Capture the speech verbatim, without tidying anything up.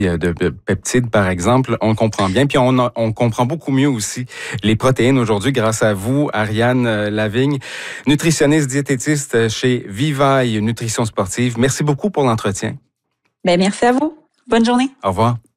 de, de peptides, par exemple, on comprend bien. Puis on, a, on comprend beaucoup mieux aussi les protéines aujourd'hui grâce à vous, Ariane Lavigne, nutritionniste diététiste chez Vivaille Nutrition Sportive. Merci beaucoup pour l'entretien. Bien, merci à vous. Bonne journée. Au revoir.